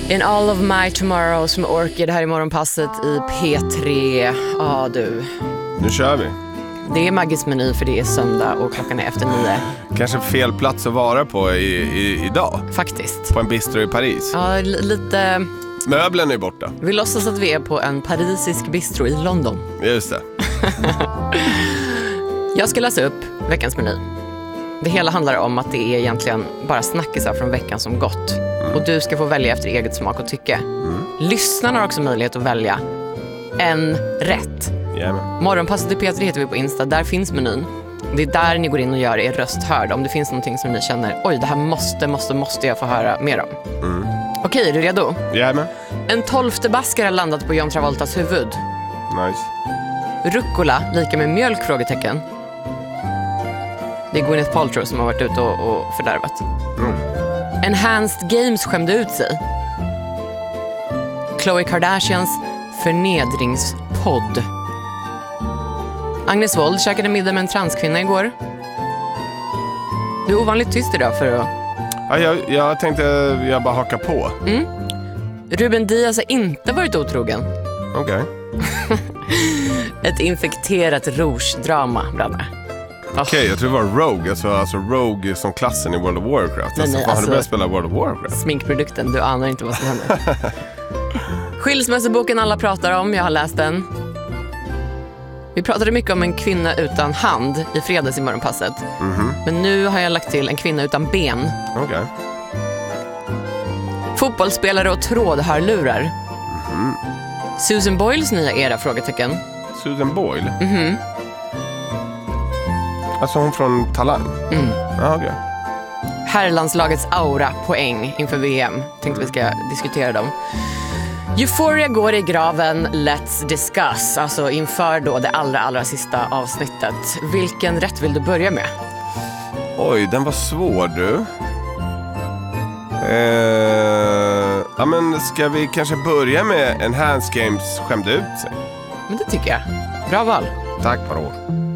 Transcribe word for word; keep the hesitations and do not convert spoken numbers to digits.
In all of my tomorrows med Orchid här i morgonpasset i P tre. Ja ah, du. Nu kör vi. Det är Maggis meny för det är söndag och klockan är efter nio. Kanske fel plats att vara på i, i, idag. Faktiskt. På en bistro i Paris. Ja, l- lite... Möblen är borta. Vi låtsas att vi är på en parisisk bistro i London. Just det. Jag ska läsa upp veckans meny. Det hela handlar om att det är egentligen bara snackisar från veckan som gått. Mm. Och du ska få välja efter eget smak och tycke. Mm. Lyssnarna har också möjlighet att välja en rätt. Yeah. Morgonpasset i P tre heter vi på Insta. Där finns menyn. Det är där ni går in och gör er röst hörd. Om det finns någonting som ni känner, oj det här måste, måste, måste jag få höra mer om. Mm. Okej, är du redo? Yeah. En tolfte basker har landat på John Travoltas huvud. Nice. Rucola lika med mjölk? Frågetecken. Det är Gwyneth Paltrow som har varit ute och, och fördärvat. Mm. Enhanced Games skämde ut sig. Khloe Kardashians förnedringspodd. Agnes Wold käkade middag med en transkvinna igår. Du är ovanligt tyst idag för att... Ja, jag, jag tänkte jag bara haka på. Mm. Ruben Diaz har inte varit otrogen. Okej. Okay. Ett infekterat rouge-drama, Branne. Okej, okay, jag tror det var Rogue. Alltså, alltså Rogue som klassen i World of Warcraft. Nej, alltså, nej, fan, alltså, har du börjat spela World of Warcraft? Sminkprodukten, du anar inte vad som händer. Skilsmässoboken alla pratar om, jag har läst den. Vi pratade mycket om en kvinna utan hand i fredags i morgonpasset. Mm-hmm. Men nu har jag lagt till en kvinna utan ben. Okej. Okay. Fotbollsspelare och trådhörlurar. Mm-hmm. Susan Boyles nya era? Frågetecken. Susan Boyle? Mhm. Alltså hon från Talang? Mm. Ja, okej. Okay. Herrlandslagets aura poäng inför V M. Tänkte vi ska diskutera dem. Euphoria går i graven, let's discuss. Alltså inför då det allra, allra sista avsnittet. Vilken rätt vill du börja med? Oj, den var svår du. Eh, ja men ska vi kanske börja med Enhanced Games skämde ut sig? Men det tycker jag. Bra val. Tack, par år.